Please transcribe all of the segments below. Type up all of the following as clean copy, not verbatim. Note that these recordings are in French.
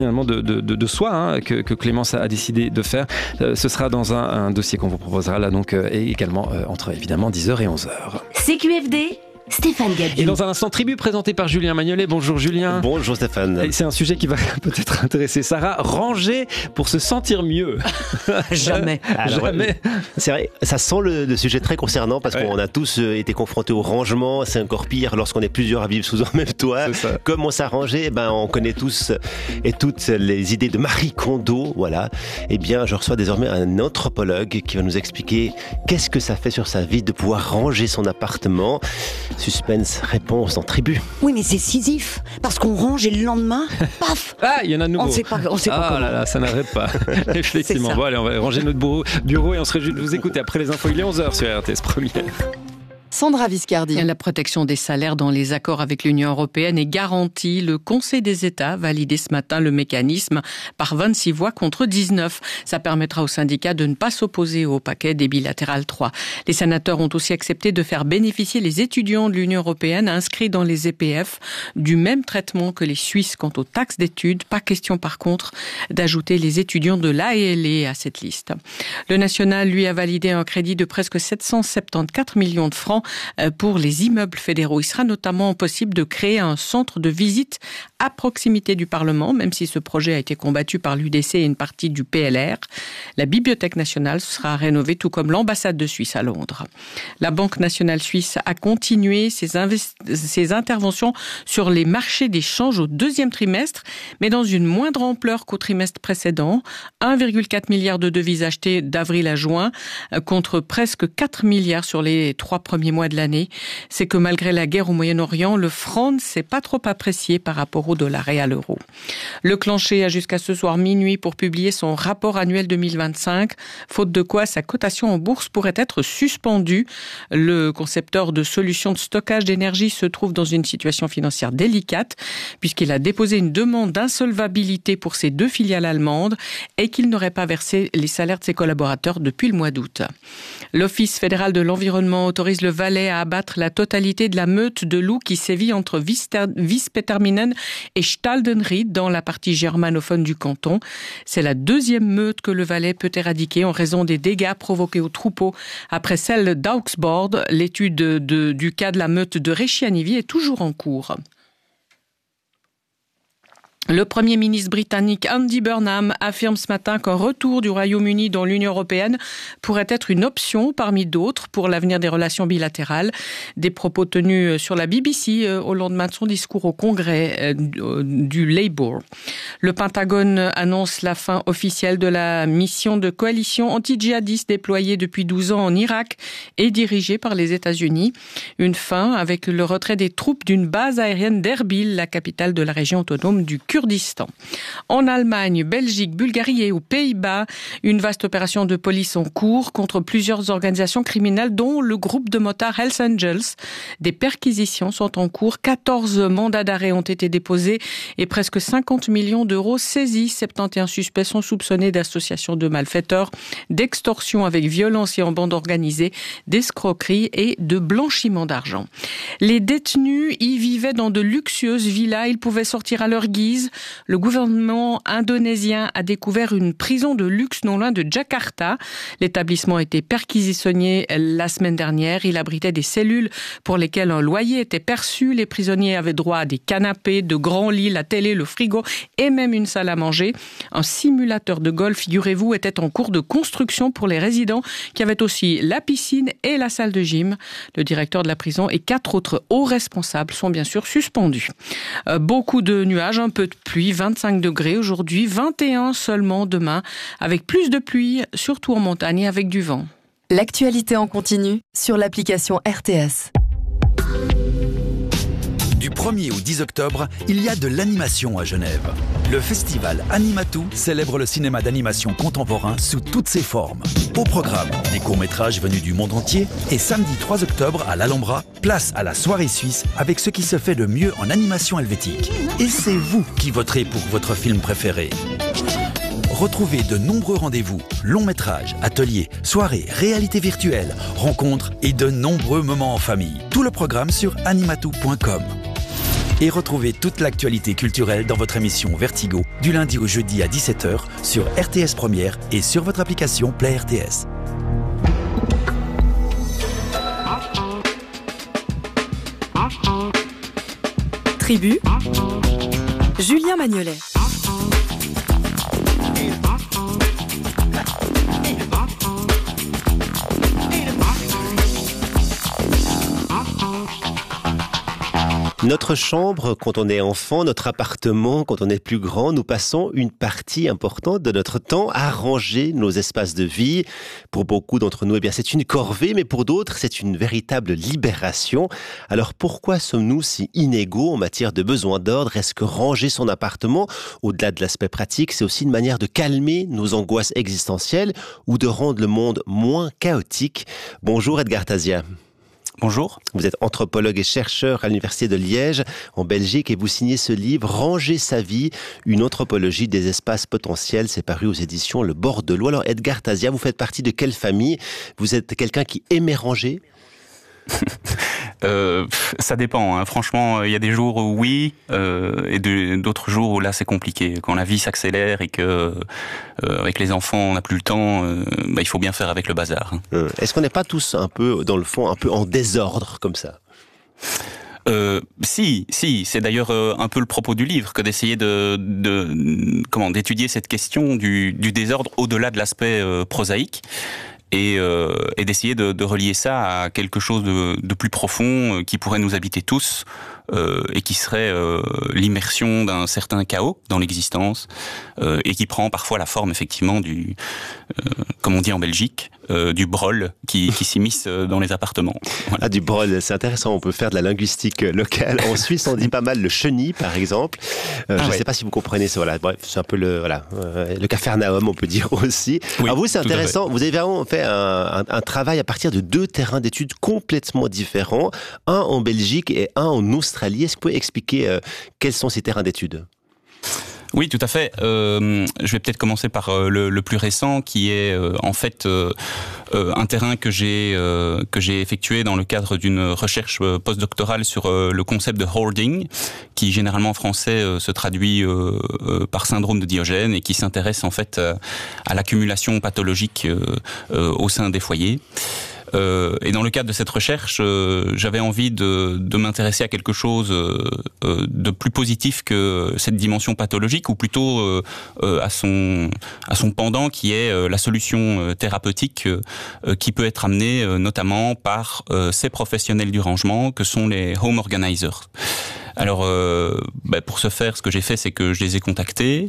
finalement de soi que Clémence a décidé de faire. Ce sera dans un dossier qu'on vous proposera là donc et également entre évidemment 10h et 11h. CQFD, Stéphane Gabiou. Et dans un instant, Tribu présenté par Julien Magnolet. Bonjour Julien. Bonjour Stéphane. Et c'est un sujet qui va peut-être intéresser Sarah. Ranger pour se sentir mieux. Jamais. Alors, jamais. C'est vrai, ça sent le sujet très concernant parce qu'on a tous été confrontés au rangement. C'est encore pire lorsqu'on est plusieurs à vivre sous un même toit. Comment s'arranger? On connaît tous et toutes les idées de Marie Kondo. Voilà. Eh bien, je reçois désormais un anthropologue qui va nous expliquer qu'est-ce que ça fait sur sa vie de pouvoir ranger son appartement. Suspense, réponse dans Tribu. Oui, mais c'est Sisyphe, parce qu'on range et le lendemain, paf. Ah, il y en a de nouveau. On sait pas comment. Là là, ça n'arrête pas. Effectivement. Bon, allez, on va ranger notre bureau et on se réjouit de vous écouter après les infos. Il est 11h sur RTS Première. Sandra Viscardi. La protection des salaires dans les accords avec l'Union européenne est garantie. Le Conseil des États a validé ce matin le mécanisme par 26 voix contre 19. Ça permettra aux syndicats de ne pas s'opposer au paquet des bilatérales 3. Les sénateurs ont aussi accepté de faire bénéficier les étudiants de l'Union européenne inscrits dans les EPF du même traitement que les Suisses quant aux taxes d'études. Pas question par contre d'ajouter les étudiants de l'AELE à cette liste. Le national, lui, a validé un crédit de presque 774 millions de francs pour les immeubles fédéraux. Il sera notamment possible de créer un centre de visite à proximité du Parlement, même si ce projet a été combattu par l'UDC et une partie du PLR. La Bibliothèque nationale sera rénovée, tout comme l'ambassade de Suisse à Londres. La Banque nationale suisse a continué ses interventions sur les marchés des changes au deuxième trimestre, mais dans une moindre ampleur qu'au trimestre précédent. 1,4 milliard de devises achetées d'avril à juin, contre presque 4 milliards sur les 3 premiers mois de l'année. C'est que malgré la guerre au Moyen-Orient, le franc ne s'est pas trop apprécié par rapport au dollar et à l'euro. Le Clancher a jusqu'à ce soir minuit pour publier son rapport annuel 2025, faute de quoi sa cotation en bourse pourrait être suspendue. Le concepteur de solutions de stockage d'énergie se trouve dans une situation financière délicate puisqu'il a déposé une demande d'insolvabilité pour ses 2 filiales allemandes et qu'il n'aurait pas versé les salaires de ses collaborateurs depuis le mois d'août. L'Office fédéral de l'environnement autorise le Valais à abattre la totalité de la meute de loups qui sévit entre Wiespeterminen et Staldenried dans la partie germanophone du canton. C'est la 2e meute que le Valais peut éradiquer en raison des dégâts provoqués aux troupeaux après celle d'Augsburg. L'étude du cas de la meute de Rechianivi est toujours en cours. Le Premier ministre britannique Andy Burnham affirme ce matin qu'un retour du Royaume-Uni dans l'Union européenne pourrait être une option parmi d'autres pour l'avenir des relations bilatérales. Des propos tenus sur la BBC au lendemain de son discours au Congrès du Labour. Le Pentagone annonce la fin officielle de la mission de coalition anti-djihadiste déployée depuis 12 ans en Irak et dirigée par les États-Unis. Une fin avec le retrait des troupes d'une base aérienne d'Erbil, la capitale de la région autonome du Kurdistan. En Allemagne, Belgique, Bulgarie et aux Pays-Bas, une vaste opération de police en cours contre plusieurs organisations criminelles dont le groupe de motards Hells Angels. Des perquisitions sont en cours, 14 mandats d'arrêt ont été déposés et presque 50 millions d'euros saisis. 71 suspects sont soupçonnés d'association de malfaiteurs, d'extorsion avec violence et en bande organisée, d'escroquerie et de blanchiment d'argent. Les détenus y vivaient dans de luxueuses villas, ils pouvaient sortir à leur guise. Le gouvernement indonésien a découvert une prison de luxe non loin de Jakarta. L'établissement a été perquisitionné la semaine dernière. Il abritait des cellules pour lesquelles un loyer était perçu. Les prisonniers avaient droit à des canapés, de grands lits, la télé, le frigo et même une salle à manger. Un simulateur de golf, figurez-vous, était en cours de construction pour les résidents qui avaient aussi la piscine et la salle de gym. Le directeur de la prison et 4 autres hauts responsables sont bien sûr suspendus. Beaucoup de nuages, un peu de pluie, 25 degrés aujourd'hui, 21 seulement demain, avec plus de pluie, surtout en montagne et avec du vent. L'actualité en continu sur l'application RTS. Du 1er au 10 octobre, il y a de l'animation à Genève. Le festival Animatou célèbre le cinéma d'animation contemporain sous toutes ses formes. Au programme, des courts-métrages venus du monde entier et samedi 3 octobre à l'Alhambra, place à la soirée suisse avec ce qui se fait de mieux en animation helvétique. Et c'est vous qui voterez pour votre film préféré. Retrouvez de nombreux rendez-vous, longs métrages, ateliers, soirées, réalité virtuelle, rencontres et de nombreux moments en famille. Tout le programme sur animatou.com. Et retrouvez toute l'actualité culturelle dans votre émission Vertigo, du lundi au jeudi à 17h sur RTS Première et sur votre application Play RTS. Tribu, Julien Magnolet. Notre chambre, quand on est enfant, notre appartement, quand on est plus grand, nous passons une partie importante de notre temps à ranger nos espaces de vie. Pour beaucoup d'entre nous, eh bien, c'est une corvée, mais pour d'autres, c'est une véritable libération. Alors pourquoi sommes-nous si inégaux en matière de besoin d'ordre? Est-ce que ranger son appartement, au-delà de l'aspect pratique, c'est aussi une manière de calmer nos angoisses existentielles ou de rendre le monde moins chaotique? Bonjour Edgar Tazia. Bonjour. Vous êtes anthropologue et chercheur à l'Université de Liège, en Belgique, et vous signez ce livre « Ranger sa vie, une anthropologie des espaces potentiels ». C'est paru aux éditions Le Bord de l'eau. Alors Edgar Tazia, vous faites partie de quelle famille? Vous êtes quelqu'un qui aimait ranger? Ça dépend, hein. Franchement, il y a des jours où oui, et d'autres jours où là c'est compliqué. Quand la vie s'accélère et que avec les enfants on n'a plus le temps, il faut bien faire avec le bazar. Est-ce qu'on n'est pas tous un peu, dans le fond, un peu en désordre comme ça? Si, c'est d'ailleurs un peu le propos du livre, que d'essayer d'étudier cette question du désordre au-delà de l'aspect prosaïque. Et d'essayer de relier ça à quelque chose de plus profond qui pourrait nous habiter tous et qui serait l'immersion d'un certain chaos dans l'existence et qui prend parfois la forme effectivement du, comme on dit en Belgique, du brol qui s'immisce dans les appartements. Voilà. Ah, du brol, c'est intéressant, on peut faire de la linguistique locale. En Suisse, on dit pas mal le chenille, par exemple. Je ne sais pas si vous comprenez ça. Voilà. Bref, c'est un peu le Capharnaüm, on peut dire aussi. Oui, alors vous, c'est intéressant. Vous avez vraiment fait un travail à partir de 2 terrains d'études complètement différents, un en Belgique et un en Australie. Est-ce que vous pouvez expliquer quels sont ces terrains d'études? Oui, tout à fait. Je vais peut-être commencer par le plus récent, qui est en fait un terrain que j'ai effectué dans le cadre d'une recherche postdoctorale sur le concept de hoarding, qui généralement en français se traduit par syndrome de Diogène et qui s'intéresse en fait à l'accumulation pathologique au sein des foyers. Et dans le cadre de cette recherche, j'avais envie de m'intéresser à quelque chose de plus positif que cette dimension pathologique, ou plutôt à son pendant, qui est la solution thérapeutique qui peut être amenée notamment par ces professionnels du rangement que sont les home organizers. Alors, pour ce faire, ce que j'ai fait, c'est que je les ai contactés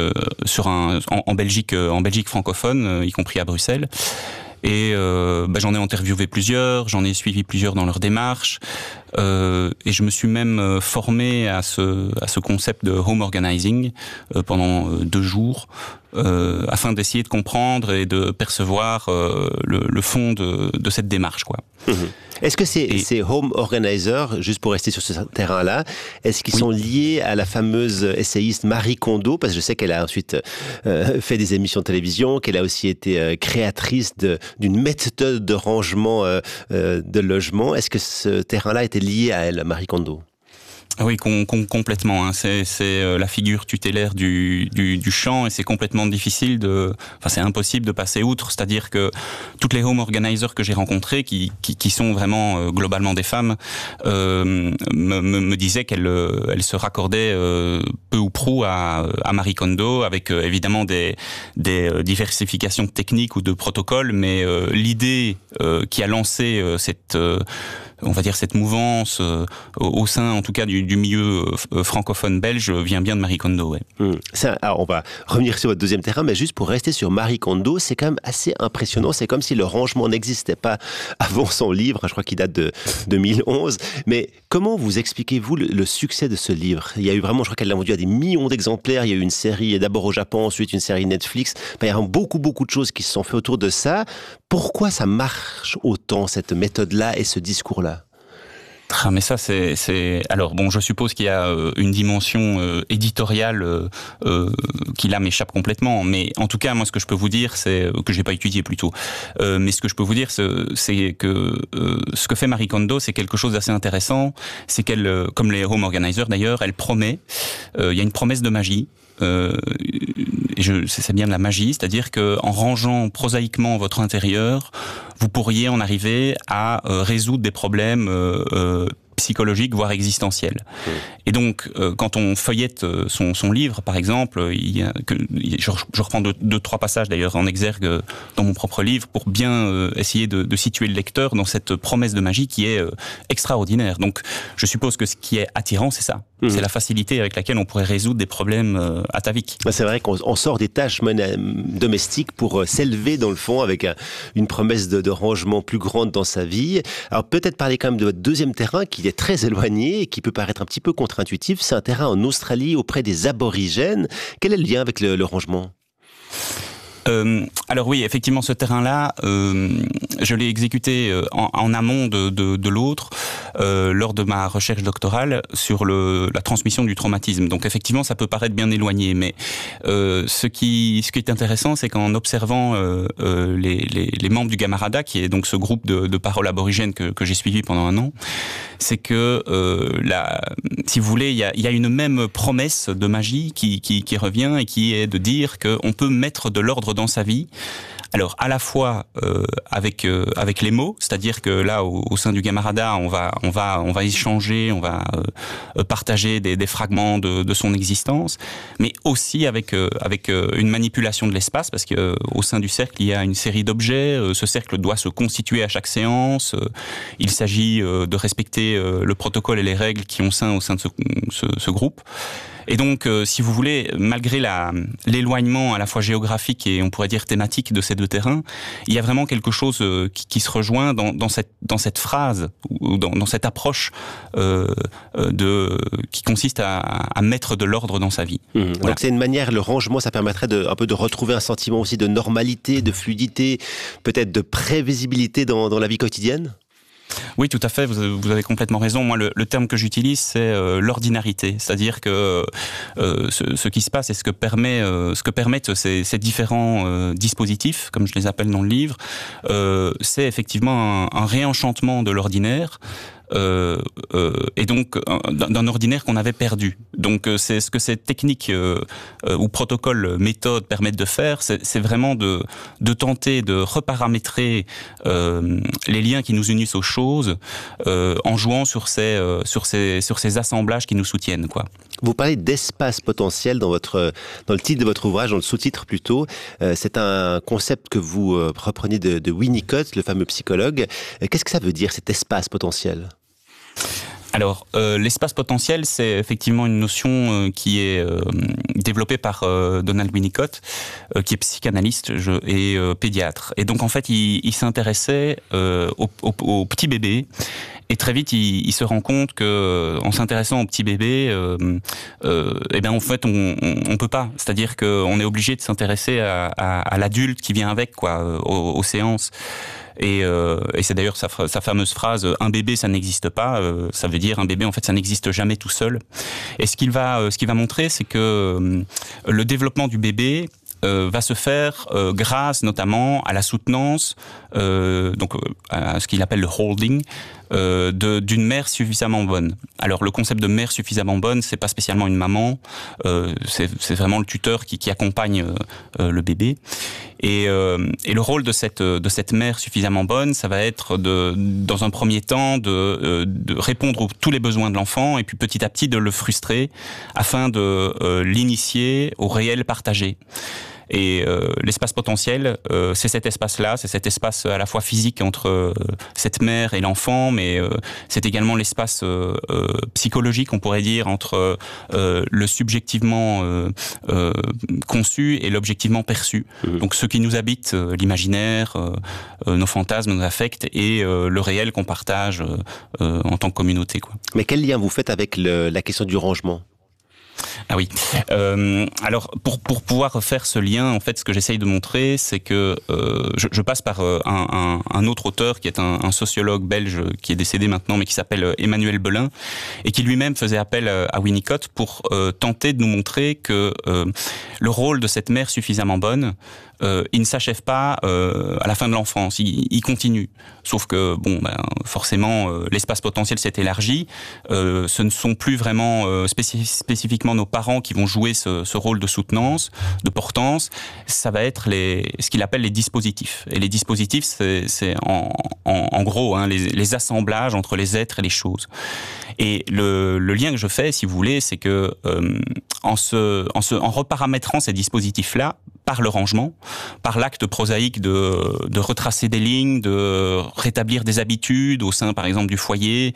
en Belgique francophone, y compris à Bruxelles. Et j'en ai interviewé plusieurs, j'en ai suivi plusieurs dans leur démarche, et je me suis même formé à ce concept de home organizing pendant 2 jours, afin d'essayer de comprendre et de percevoir le fond de cette démarche, quoi. Est-ce que ces home organizers, juste pour rester sur ce terrain-là, est-ce qu'ils sont liés à la fameuse essayiste Marie Kondo? Parce que je sais qu'elle a ensuite fait des émissions de télévision, qu'elle a aussi été créatrice d'une méthode de rangement de logement. Est-ce que ce terrain-là était lié à elle, Marie Kondo? Oui, complètement. Hein. C'est la figure tutélaire du champ, et c'est complètement difficile c'est impossible de passer outre. C'est-à-dire que toutes les home organizers que j'ai rencontrés, qui sont vraiment globalement des femmes, me disaient qu'elles se raccordaient peu ou prou à Marie Kondo, avec évidemment des diversifications de techniques ou de protocoles, mais l'idée qui a lancé cette mouvance au sein, en tout cas, du milieu francophone belge vient bien de Marie Kondo. Ouais. Alors, on va revenir sur votre deuxième terrain, mais juste pour rester sur Marie Kondo, c'est quand même assez impressionnant. C'est comme si le rangement n'existait pas avant son livre. Je crois qu'il date de 2011. Mais comment vous expliquez-vous le succès de ce livre? Il y a eu vraiment, je crois qu'elle l'a vendu à des millions d'exemplaires. Il y a eu une série d'abord au Japon, ensuite une série Netflix. Il y a beaucoup de choses qui se sont faites autour de ça. Pourquoi ça marche autant, cette méthode-là et ce discours-là? Ah, mais ça, c'est... Alors, bon, je suppose qu'il y a une dimension éditoriale qui, là, m'échappe complètement. Mais en tout cas, moi, ce que je peux vous dire, c'est... que je n'ai pas étudié, plutôt. Mais ce que je peux vous dire, c'est que ce que fait Marie Kondo, c'est quelque chose d'assez intéressant. C'est qu'elle, comme les home organizers, d'ailleurs, elle promet... Il y a une promesse de magie. C'est bien de la magie, c'est-à-dire que en rangeant prosaïquement votre intérieur, vous pourriez en arriver à résoudre des problèmes psychologique, voire existentielle. Et donc, quand on feuillette son livre, par exemple, je reprends deux, trois passages d'ailleurs en exergue dans mon propre livre pour bien essayer de situer le lecteur dans cette promesse de magie qui est extraordinaire. Donc, je suppose que ce qui est attirant, c'est ça. C'est la facilité avec laquelle on pourrait résoudre des problèmes ataviques. C'est vrai qu'on sort des tâches domestiques pour s'élever dans le fond avec une promesse de rangement plus grande dans sa vie. Alors peut-être parler quand même de votre deuxième terrain qui est très éloigné et qui peut paraître un petit peu contre-intuitif. C'est un terrain en Australie auprès des aborigènes. Quel est le lien avec le rangement ? Alors oui, effectivement, ce terrain-là, je l'ai exécuté en amont de l'autre lors de ma recherche doctorale sur la transmission du traumatisme. Donc effectivement, ça peut paraître bien éloigné, mais ce qui est intéressant, c'est qu'en observant les membres du Gamarada, qui est donc ce groupe de paroles aborigènes que j'ai suivi pendant un an, c'est que si vous voulez, il y a une même promesse de magie qui revient et qui est de dire qu'on peut mettre de l'ordre dans sa vie. Alors à la fois avec les mots, c'est-à-dire que là au sein du Gamarada, on va échanger, on va partager des fragments de son existence, mais aussi avec une manipulation de l'espace, parce que au sein du cercle il y a une série d'objets. Ce cercle doit se constituer à chaque séance. Il s'agit de respecter le protocole et les règles qui ont au sein de ce groupe. Et donc, si vous voulez, malgré l'éloignement à la fois géographique et on pourrait dire thématique de ces deux terrains, il y a vraiment quelque chose qui se rejoint dans cette phrase ou dans cette approche qui consiste à mettre de l'ordre dans sa vie. Voilà. Donc c'est une manière, le rangement, ça permettrait un peu de retrouver un sentiment aussi de normalité, de fluidité, peut-être de prévisibilité dans la vie quotidienne ? Oui, tout à fait, vous avez complètement raison. Moi, le terme que j'utilise, c'est l'ordinarité. C'est-à-dire que ce qui se passe et ce que permettent ces différents dispositifs, comme je les appelle dans le livre, c'est effectivement un réenchantement de l'ordinaire. Et donc d'un ordinaire qu'on avait perdu. Donc c'est ce que ces techniques ou protocoles, méthodes permettent de faire, c'est vraiment de tenter de reparamétrer les liens qui nous unissent aux choses en jouant sur ces assemblages qui nous soutiennent, quoi. Vous parlez d'espace potentiel dans le titre de votre ouvrage, dans le sous-titre plutôt. C'est un concept que vous reprenez de Winnicott, le fameux psychologue. Qu'est-ce que ça veut dire, cet espace potentiel ? Alors, l'espace potentiel, c'est effectivement une notion qui est développée par Donald Winnicott, qui est psychanalyste et pédiatre. Et donc, en fait, il s'intéressait aux petits bébés. Et très vite, il se rend compte que, en s'intéressant aux petits bébés, en fait, on peut pas. C'est-à-dire qu'on est obligé de s'intéresser à l'adulte qui vient avec, quoi, aux séances. Et c'est d'ailleurs sa fameuse phrase « un bébé, ça n'existe pas ». Ça veut dire un bébé, en fait, ça n'existe jamais tout seul. Et ce qu'il va montrer, c'est que le développement du bébé va se faire grâce notamment à la soutenance, à ce qu'il appelle le holding, d'une mère suffisamment bonne. Alors le concept de mère suffisamment bonne, c'est pas spécialement une maman, c'est vraiment le tuteur qui accompagne le bébé. Et le rôle de cette mère suffisamment bonne, ça va être dans un premier temps de répondre à tous les besoins de l'enfant et puis petit à petit de le frustrer afin de l'initier au réel partagé. Et l'espace potentiel, c'est cet espace-là, c'est cet espace à la fois physique entre cette mère et l'enfant, mais c'est également l'espace psychologique, on pourrait dire, entre le subjectivement conçu et l'objectivement perçu. Donc ce qui nous habite, l'imaginaire, nos fantasmes, nos affects, et le réel qu'on partage en tant que communauté, quoi. Mais quel lien vous faites avec la question du rangement ? Ah oui. Alors, pour pouvoir faire ce lien, en fait, ce que j'essaye de montrer, c'est que je passe par un autre auteur qui est un sociologue belge qui est décédé maintenant, mais qui s'appelle Emmanuel Belin, et qui lui-même faisait appel à Winnicott pour tenter de nous montrer que le rôle de cette mère suffisamment bonne, il ne s'achève pas à la fin de l'enfance, il continue. Sauf que, forcément, l'espace potentiel s'est élargi. Ce ne sont plus vraiment spécifiquement nos parents qui vont jouer ce rôle de soutenance, de portance. Ça va être ce qu'il appelle les dispositifs. Et les dispositifs, c'est en gros les assemblages entre les êtres et les choses. Et le lien que je fais, si vous voulez, c'est que en reparamétrant ces dispositifs-là, par le rangement, par l'acte prosaïque de retracer des lignes, de rétablir des habitudes au sein, par exemple, du foyer,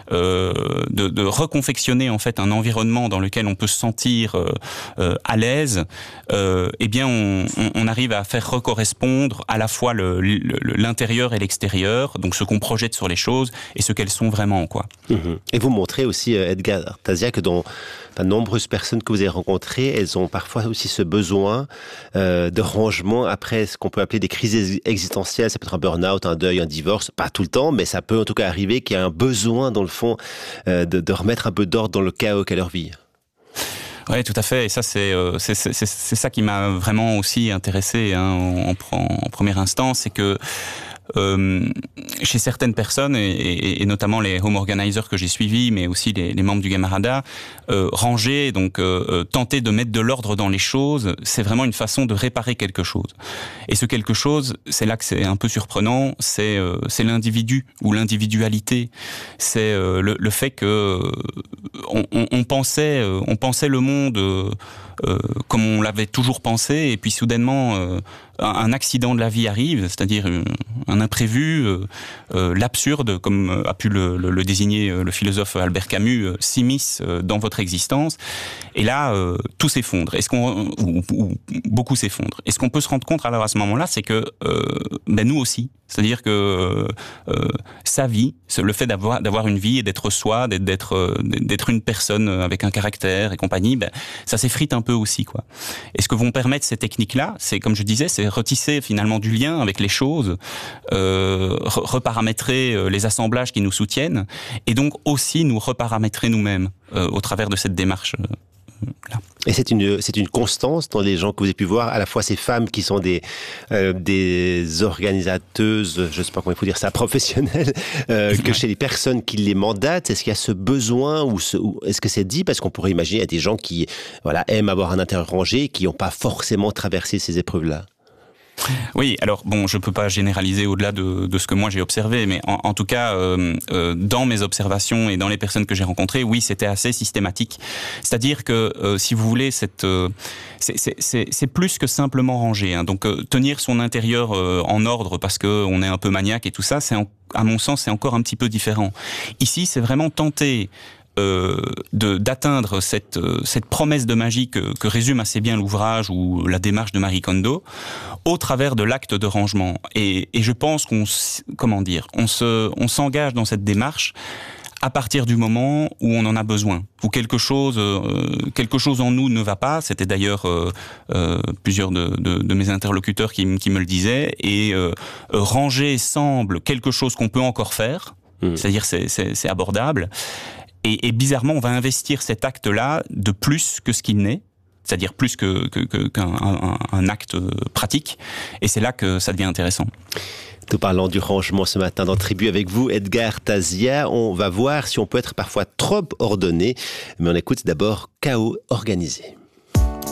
de reconfectionner en fait un environnement dans lequel on peut se sentir à l'aise, eh bien on arrive à faire recorrespondre à la fois l'intérieur et l'extérieur, donc ce qu'on projette sur les choses et ce qu'elles sont vraiment, quoi. Et vous montrez aussi, Edgar Tazia, que dans nombreuses personnes que vous avez rencontrées, elles ont parfois aussi ce besoin de rangement après ce qu'on peut appeler des crises existentielles. Ça peut être un burn-out, un deuil, un divorce, pas tout le temps, mais ça peut en tout cas arriver qu'il y a un besoin dans le fond de remettre un peu d'ordre dans le chaos qu'est leur vie. Oui, tout à fait. Et ça, c'est ça qui m'a vraiment aussi intéressé en première instance, c'est que chez certaines personnes, et notamment les home organizers que j'ai suivis, mais aussi les membres du Gamarada, ranger, donc tenter de mettre de l'ordre dans les choses, c'est vraiment une façon de réparer quelque chose. Et ce quelque chose, c'est là que c'est un peu surprenant, c'est l'individu ou l'individualité. C'est le fait que on pensait le monde comme on l'avait toujours pensé, et puis soudainement un accident de la vie arrive, c'est-à-dire un imprévu, l'absurde, comme a pu le désigner le philosophe Albert Camus, s'immisce dans votre existence, et là tout s'effondre. Ou beaucoup s'effondre. Et ce qu'on peut se rendre compte alors à ce moment-là, c'est que nous aussi, c'est-à-dire que sa vie, le fait d'avoir une vie et d'être soi, d'être une personne avec un caractère et compagnie, ça s'effrite un peu aussi, quoi. Et ce que vont permettre ces techniques-là, c'est, comme je disais, c'est retisser finalement du lien avec les choses, reparamétrer les assemblages qui nous soutiennent, et donc aussi nous reparamétrer nous-mêmes au travers de cette démarche. Là. Et c'est une constance dans les gens que vous avez pu voir, à la fois ces femmes qui sont des organisateuses, je ne sais pas comment il faut dire ça, professionnelles, que chez les personnes qui les mandatent. Est-ce qu'il y a ce besoin ou est-ce que c'est dit? Parce qu'on pourrait imaginer, il y a des gens qui aiment avoir un intérieur rangé, qui n'ont pas forcément traversé ces épreuves-là. Oui, alors bon, je peux pas généraliser au-delà de ce que moi j'ai observé, mais en tout cas, dans mes observations et dans les personnes que j'ai rencontrées, oui, c'était assez systématique. C'est-à-dire que, si vous voulez, c'est plus que simplement ranger. Donc, tenir son intérieur en ordre parce que on est un peu maniaque et tout ça, à mon sens, c'est encore un petit peu différent. Ici, c'est vraiment tenter d'atteindre cette promesse de magie que résume assez bien l'ouvrage ou la démarche de Marie Kondo au travers de l'acte de rangement. Et je pense qu'on s'engage dans cette démarche à partir du moment où on en a besoin, où quelque chose en nous ne va pas. C'était d'ailleurs plusieurs de mes interlocuteurs qui me le disaient. Et ranger semble quelque chose qu'on peut encore faire, c'est-à-dire c'est abordable. Et bizarrement, on va investir cet acte-là de plus que ce qu'il n'est, c'est-à-dire plus qu'un acte pratique. Et c'est là que ça devient intéressant. Nous parlons du rangement ce matin dans Tribu avec vous, Edgar Tazia. On va voir si on peut être parfois trop ordonné, mais on écoute d'abord Chaos organisé.